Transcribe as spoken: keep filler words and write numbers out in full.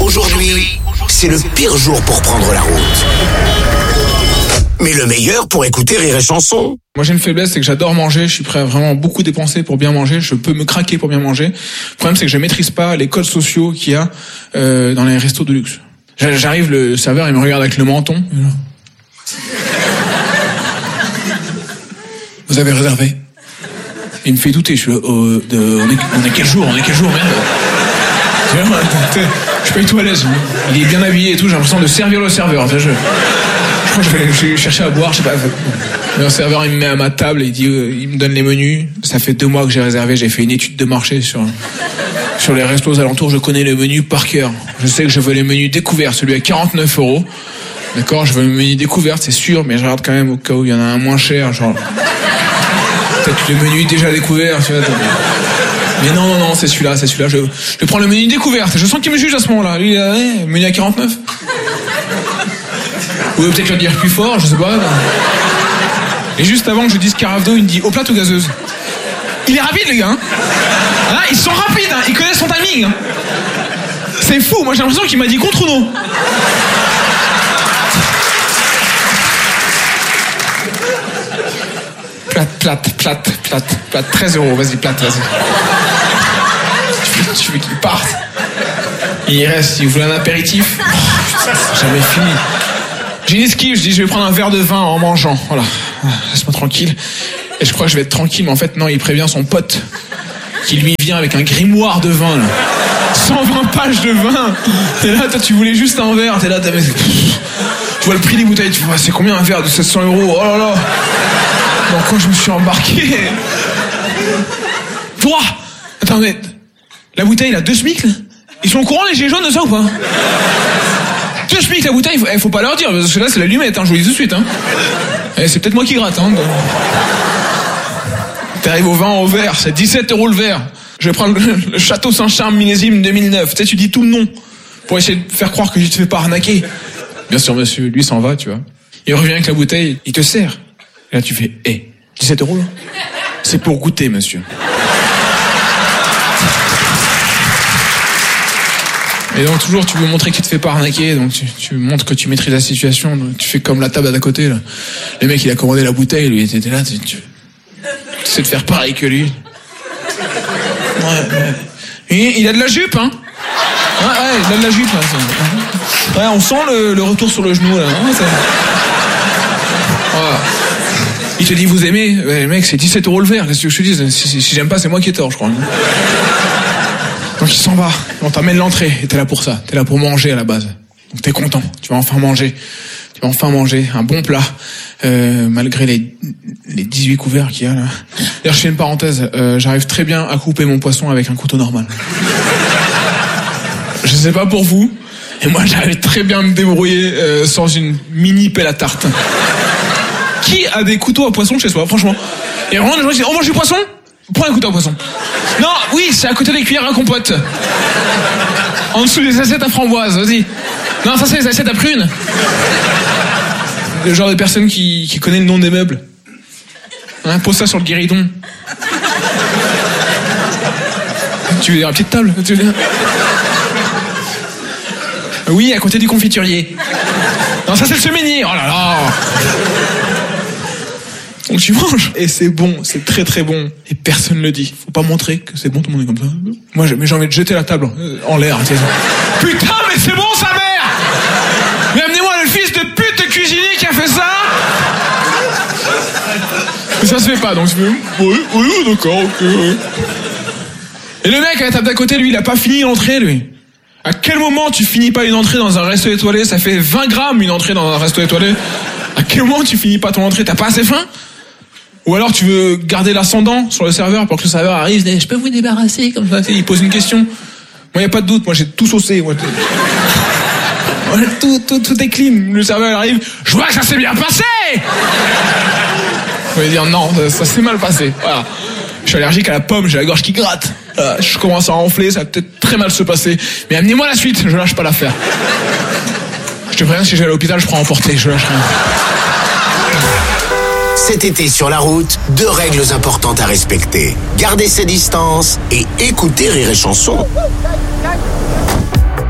Aujourd'hui, c'est le pire jour pour prendre la route. Mais le meilleur pour écouter Rire et Chanson. Moi j'ai une faiblesse, c'est que j'adore manger, je suis prêt à vraiment beaucoup dépenser pour bien manger, je peux me craquer pour bien manger. Le problème c'est que je maîtrise pas les codes sociaux qu'il y a euh, dans les restos de luxe. J'arrive, le serveur il me regarde avec le menton. Vous avez réservé? Il me fait douter, je suis là, euh, de, on, est, on est quel jour, on est quel jour, merde. Je suis pas du tout à l'aise. Il est bien habillé et tout, j'ai l'impression de servir le serveur. Je, je crois que je vais, je vais chercher à boire, je sais pas. Le serveur il me met à ma table et il dit, euh, il me donne les menus. Ça fait deux mois que j'ai réservé, j'ai fait une étude de marché sur sur les restos aux alentours, je connais le menu par cœur. Je sais que je veux les menus découverts, celui à quarante-neuf euros. D'accord, je veux le menu découvert, c'est sûr, mais je regarde quand même au cas où il y en a un moins cher, genre peut-être le menu déjà découvert, tu vois. Mais non, non, non, c'est celui-là, c'est celui-là. Je, je prends le menu découverte. Je sens qu'il me juge à ce moment-là. Lui, il a eh, menu à quarante-neuf. Ou peut-être le dire plus fort, je sais pas. Et juste avant que je dise carafe d'eau, il me dit eau plate ou gazeuse. Il est rapide, les gars. Hein, hein, ils sont rapides, hein, ils connaissent son timing. Hein. C'est fou, moi j'ai l'impression qu'il m'a dit contre ou non. Plate, plate, plate, plate, plate, treize euros, vas-y, plate, vas-y. Tu veux, tu veux qu'il parte. Il reste, il voulait un apéritif. Oh, putain, c'est jamais fini. J'ai une esquive, je dis je vais prendre un verre de vin en mangeant. Voilà, laisse-moi tranquille. Et je crois que je vais être tranquille, mais en fait non, il prévient son pote qui lui vient avec un grimoire de vin, là. cent vingt pages de vin. T'es là, toi tu voulais juste un verre, t'es là, t'as... Tu vois le prix des bouteilles, tu vois c'est combien un verre de sept cents euros, oh là là. Dans quoi je me suis embarqué? Toi, attends, mais la bouteille, là, deux SMIC, là. Ils sont au courant, les gilets jaunes, de ça ou pas? Deux SMIC, la bouteille, il faut pas leur dire, parce que là, c'est l'allumette, hein, je vous le dis tout de suite, hein. Et c'est peut-être moi qui gratte, hein. T'arrives au vin au verre, c'est dix-sept euros le verre. Je vais prendre le, le Château Saint-Charles millésime deux mille neuf. Tu sais, tu dis tout le nom pour essayer de faire croire que je te fais pas arnaquer. Bien sûr, monsieur, lui s'en va, tu vois. Il revient avec la bouteille, il te sert. Et là, tu fais, hé, hey, dix-sept euros, là? C'est pour goûter, monsieur. Et donc, toujours, tu veux montrer que tu te fais pas arnaquer, donc tu, tu montres que tu maîtrises la situation, donc tu fais comme la table d'à côté, là. Le mec, il a commandé la bouteille, lui, il était là, tu, tu, tu essaies de faire pareil que lui. Ouais, ouais. Et il a de la jupe, hein? Ouais, ouais, il a de la jupe, là. Ouais, on sent le, le retour sur le genou, là. Ouais, ça... ouais. Il te dit, vous aimez? Ouais, mec, c'est dix-sept euros le verre, qu'est-ce que je te dise? Si, si, si j'aime pas, c'est moi qui ai tort, je crois. Donc il s'en va, on t'amène l'entrée, et t'es là pour ça, t'es là pour manger à la base. Donc t'es content, tu vas enfin manger. Tu vas enfin manger un bon plat, euh, malgré les, les dix-huit couverts qu'il y a là. D'ailleurs, je fais une parenthèse, euh, j'arrive très bien à couper mon poisson avec un couteau normal. Je sais pas pour vous, et moi j'arrive très bien à me débrouiller euh, sans une mini pelle à tarte. Qui a des couteaux à poisson chez soi, franchement? Et vraiment, les gens disent, on mange du poisson? Prends un couteau à poisson. Non, oui, c'est à côté des cuillères à compote. En dessous des assiettes à framboise, vas-y. Non, ça c'est les assiettes à prunes. Le genre de personne qui, qui connaît le nom des meubles. Hein, pose ça sur le guéridon. Tu veux dire la petite table? Tu veux dire... Oui, à côté du confiturier. Non, ça c'est le semainier. Oh là là. Donc tu manges. Et c'est bon, c'est très très bon. Et personne ne le dit. Faut pas montrer que c'est bon, tout le monde est comme ça. Moi, j'ai, mais j'ai envie de jeter la table en l'air. Putain, mais c'est bon sa mère. Mais amenez-moi le fils de pute de cuisinier qui a fait ça. Mais ça se fait pas, donc je fais, oui, oui, d'accord, ok. Oui. Et le mec à la table d'à côté, lui, il a pas fini l'entrée, lui. À quel moment tu finis pas une entrée dans un resto étoilé? Ça fait vingt grammes une entrée dans un resto étoilé. À quel moment tu finis pas ton entrée? T'as pas assez faim? Ou alors tu veux garder l'ascendant sur le serveur pour que le serveur arrive, dit, je peux vous débarrasser comme ça, il pose une question. Moi y a pas de doute, moi j'ai tout saucé. Moi, tout, tout, tout est clean. Le serveur arrive, je vois que ça s'est bien passé. On va dire non, ça, ça s'est mal passé. Voilà. Je suis allergique à la pomme, j'ai la gorge qui gratte. Voilà, je commence à enfler, ça va peut-être très mal se passer. Mais amenez-moi la suite, je lâche pas l'affaire. Je te préviens, si je vais à l'hôpital, je prends emporter, je lâche rien. Cet été sur la route, deux règles importantes à respecter. Garder ses distances et écouter Rire et Chanson.